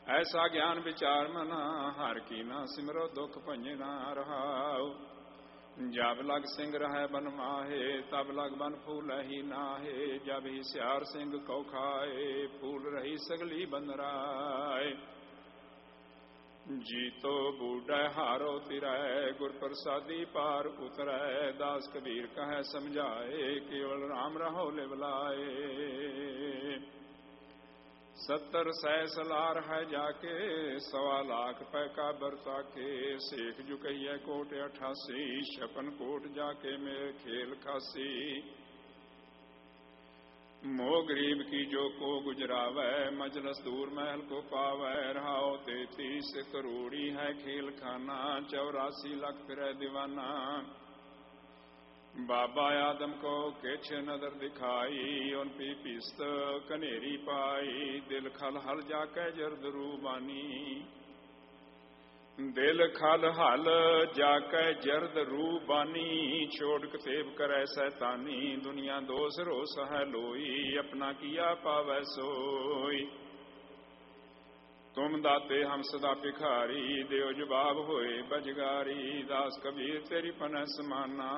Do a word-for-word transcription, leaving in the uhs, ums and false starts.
ਐਸਾ ਗਿਆਨ ਵਿਚਾਰ ਮਨਾ ਹਰ ਕੀ ਨਾ ਸਿਮਰੋ ਦੁਖ ਭੰਜਨਾ ਰਹਾਉ। ਜਬ ਲਗ ਸਿੰਘ ਰਹਿ ਬਨ ਮਾਹੇ ਤਬ ਲਗ ਬਨ ਫੂਲਹਿ ਨਾਹੇ। ਜਬ ਹੀ ਸਿਆਰ ਸਿੰਘ ਕਉ ਖਾਏ ਫੂਲ ਰਹੀ ਸਗਲੀ ਬੰਦਰਾਏ। ਜੀਤੋ ਬੂਢੈ ਹਾਰੋ ਤਿਰੈ ਗੁਰ ਪ੍ਰਸਾਦੀ ਪਾਰ ਉਤਰੈ। ਦਾਸ ਕਬੀਰ ਕਹੈ ਸਮਝਾਏ ਕੇਵਲ ਰਾਮ ਰਹੋ ਲਿਵ ਲਾਏ। ਸੱਤਰ ਸੈ ਸਲਾਰ ਹੈ ਜਾਕੇ ਸਵਾ ਲਾਖ ਪੈ ਕਾ ਬਰਤਾ ਕੇ। ਸੇਖ ਜੁਕਈਐ ਕੋਟ ਅਠਾਸੀ ਛਪਨ ਕੋਟ ਜਾਕੇ ਮੇਰੇ ਖੇਲ ਖਾਸੀ। ਮੋਹ ਗਰੀਬ ਕੀ ਜੋ ਕੋ ਗੁਜਰਾਵੈ ਮਜਲਸ ਦੂਰ ਮਹਿਲ ਕੋ ਪਾਵੈ। ਰਹਾਉ ਤੇਤੀਸ ਕਰੋੜੀ ਹੈ ਖੇਲ ਖਾਨਾ ਚੌਰਾਸੀ ਲੱਖ ਫਿਰੈ ਦੀਵਾਨਾ। ਬਾਬਾ ਆਦਮ ਕੋ ਕਿਛ ਨਦਰ ਦਿਖਾਈ ਉਨ ਪੀ ਪਿਸਤ ਕਨੇਰੀ ਪਾਈ। ਦਿਲ ਖਲ ਹਲ ਜਾਕੈ ਜਰਦ ਰੂਬਾਨੀ ਦਿਲ ਖਲ ਹਲ ਜਾਕੈ ਜਰਦ ਰੂਬਾਨੀ। ਛੋੜ ਕਤੇਬ ਕਰੈ ਸੈਤਾਨੀ ਦੁਨੀਆ ਦੋਸ ਰੋਸ ਹੈ ਲੋਈ। ਆਪਣਾ ਕੀਆ ਪਾਵੈ ਸੋਈ ਤੁਮ ਦਾਤੇ ਹਮ ਸਦਾ ਭਿਖਾਰੀ। ਦਿਓ ਜਵਾਬ ਹੋਏ ਬਜਗਾਰੀ ਦਾਸ ਕਬੀਰ ਤੇਰੀ ਪਨੈ ਸਮਾਨਾ।